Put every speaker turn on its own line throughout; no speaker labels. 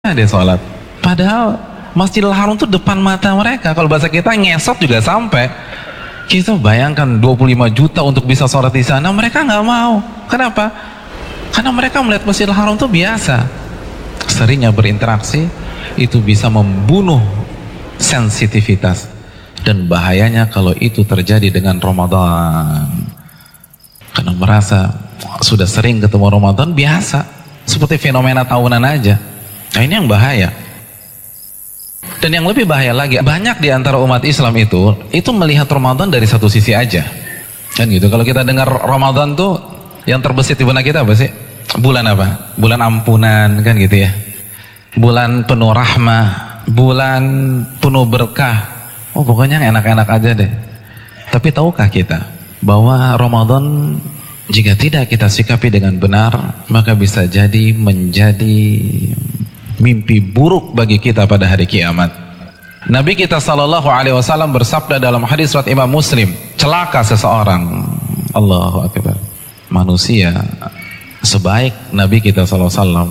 dia sholat. Padahal Masjidil Haram itu depan mata mereka. Kalau bahasa kita ngesot juga sampai. Kita bayangkan 25 juta untuk bisa sholat di sana, mereka nggak mau. Kenapa? Karena mereka melihat Masjidil Haram itu biasa. Seringnya berinteraksi itu bisa membunuh sensitivitas. Dan bahayanya kalau itu terjadi dengan Ramadan. Karena merasa sudah sering ketemu Ramadan biasa, seperti fenomena tahunan aja. Nah ini yang bahaya. Dan yang lebih bahaya lagi, banyak di antara umat Islam itu melihat Ramadan dari satu sisi aja. Kan gitu. Kalau kita dengar Ramadan tuh yang terbesit di benak kita apa sih? Bulan apa? Bulan ampunan, kan gitu ya. Bulan penuh rahmah, bulan penuh berkah. Oh pokoknya enak-enak aja deh. Tapi tahukah kita bahwa Ramadan jika tidak kita sikapi dengan benar, maka bisa jadi menjadi mimpi buruk bagi kita pada hari kiamat. Nabi kita SAW bersabda dalam hadis riwayat Imam Muslim, celaka seseorang, Allahu Akbar, manusia sebaik Nabi kita SAW,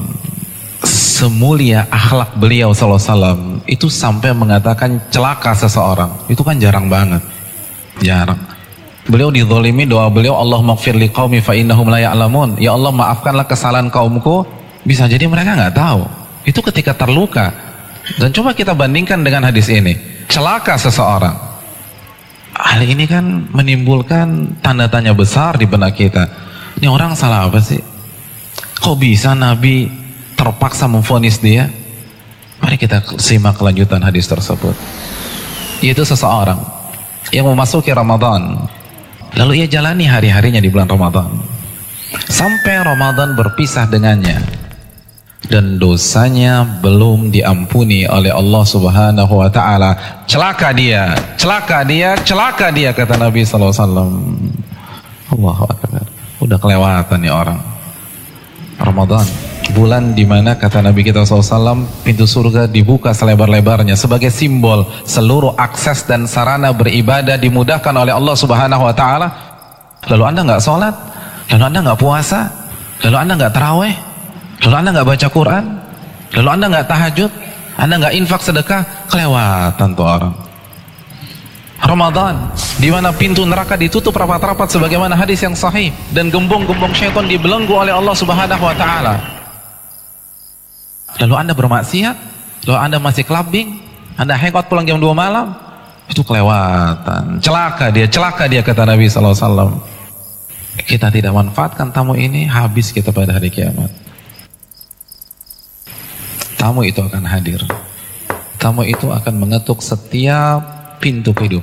semulia akhlak beliau SAW, itu sampai mengatakan celaka seseorang. Itu kan jarang banget, jarang. Beliau dizalimi, doa beliau, Allahumma ighfir liqaumi fa innahum la ya'lamun. Ya Allah, maafkanlah kesalahan kaumku. Bisa jadi mereka nggak tahu. Itu ketika terluka. Dan coba kita bandingkan dengan hadis ini, celaka seseorang. Hal ini kan menimbulkan tanda tanya besar di benak kita. Ini orang salah apa sih? Kok bisa Nabi terpaksa memvonis dia? Mari kita simak kelanjutan hadis tersebut. Yaitu seseorang yang memasuki Ramadan, lalu ia jalani hari-harinya di bulan Ramadan sampai Ramadan berpisah dengannya, dan dosanya belum diampuni oleh Allah Subhanahu wa ta'ala. Celaka dia, celaka dia, celaka dia, kata Nabi SAW. Allahu Akbar. Udah kelewatan ya orang. Ramadan, bulan dimana kata Nabi kita SAW, pintu surga dibuka selebar-lebarnya sebagai simbol seluruh akses dan sarana beribadah dimudahkan oleh Allah Subhanahu wa ta'ala. Lalu Anda nggak sholat, lalu Anda nggak puasa, lalu Anda nggak taraweh, lalu Anda nggak baca Quran, lalu Anda nggak tahajud, Anda nggak infak sedekah, kelewatan tuh orang. Ramadan, di mana pintu neraka ditutup rapat-rapat sebagaimana hadis yang sahih, dan gembong-gembong syaitan dibelenggu oleh Allah Subhanahu wa ta'ala. Lalu Anda bermaksiat, lalu Anda masih clubbing, Anda hangout pulang jam 2 malam, itu kelewatan. Celaka dia kata Nabi SAW. Kita tidak manfaatkan tamu ini, habis kita pada hari kiamat. Tamu itu akan hadir. Tamu itu akan mengetuk setiap pintu kehidupan.